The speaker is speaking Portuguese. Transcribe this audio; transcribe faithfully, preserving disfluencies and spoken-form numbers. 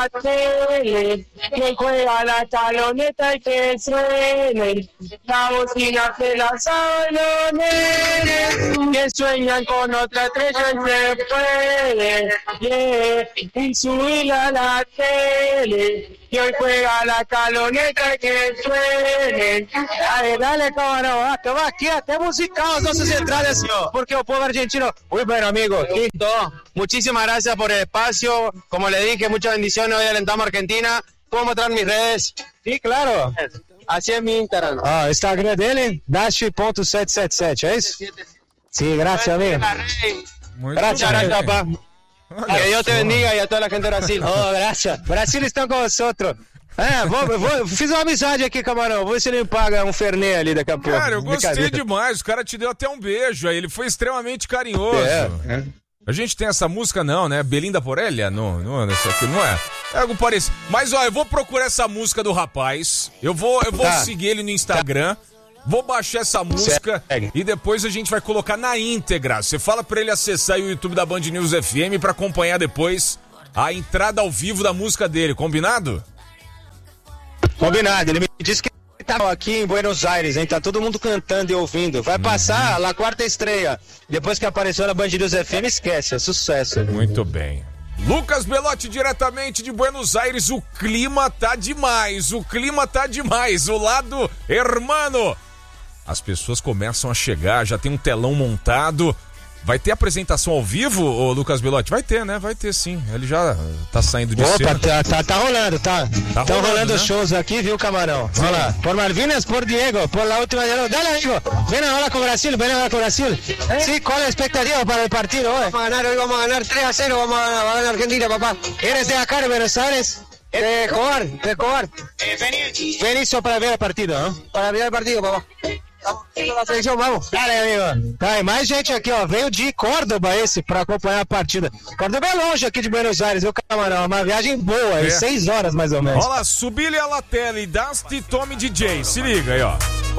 la tele, que juega la taloneta y que suene, la bocina de la salones, que sueñan con otra estrella y se puede, yeah, y subirla a la tele, que hoy juega la taloneta y que suene. Dale, dale, camarão, ah, tamo aqui até musical as nossas entradas, porque o povo argentino, muy bueno, amigo, listo. Muchísimas gracias por el espacio. Como le dije, muchas bendiciones. Hoy alentamos a Argentina. ¿Puedo mostrar mis redes? Sí, claro. Así es mi Instagram. Ah, Instagram dele, dash ponto sete sete sete, é isso? Sim, graças, amigo. Muito Gracias, bem. gracias, papá. Olha Que Dios te só. bendiga y a toda la gente de Brasil. Oh, gracias. Brasil estão com nosotros. É, vou, vou, fiz uma amizade aqui, camarão. Vou ver se ele me paga um Fernet ali daqui a pouco. Cara, eu gostei Brincadeira. demais. O cara te deu até um beijo aí. Ele foi extremamente carinhoso. É, é. A gente tem essa música, não, né? Belinda Porelli? Não, não, isso aqui não é. É algo parecido. Mas, ó, eu vou procurar essa música do rapaz. Eu vou, eu vou Tá. seguir ele no Instagram. Vou baixar essa música Segue. e depois a gente vai colocar na íntegra. Você fala pra ele acessar o YouTube da Band News F M pra acompanhar depois a entrada ao vivo da música dele. Combinado? Combinado, ele me disse que tá aqui em Buenos Aires, hein? Tá todo mundo cantando e ouvindo. Vai passar lá quarta estreia. Depois que apareceu na Band News F M, esquece, é sucesso. Muito bem. Lucas Belotti, diretamente de Buenos Aires. O clima tá demais, o clima tá demais. O lado hermano. As pessoas começam a chegar, já tem um telão montado. Vai ter apresentação ao vivo, ô Lucas Belotti? Vai ter, né? Vai ter sim. Ele já tá saindo de Opa, cena. tá, tá, tá rolando, tá? Tá Estão rolando, rolando né? shows aqui, viu, camarão? Olha lá. Por Malvinas, por Diego, por la última de... Dale, amigo. Ven ahora con Brasil, ven ahora con Brasil. Sí, ¿cuál es la expectativa para el partido hoy? Vamos a ganar, hoy vamos a ganar tres a cero, vamos a, va a ganar Argentina, papá. ¿Eres de acá, de Buenos Aires? De Escobar, de Escobar. Venís só para ver el partido, ¿no? Para ver el partido, papá. La selección, vamos. Dale, amigo. Tá, e mais gente aqui, ó. Veio de Córdoba esse pra acompanhar a partida. Córdoba é longe aqui de Buenos Aires, viu, camarão? Uma viagem boa, É. é. seis horas mais ou menos. Olha lá, Subile a Latela e Dusty Tommy D J. Se liga aí, ó.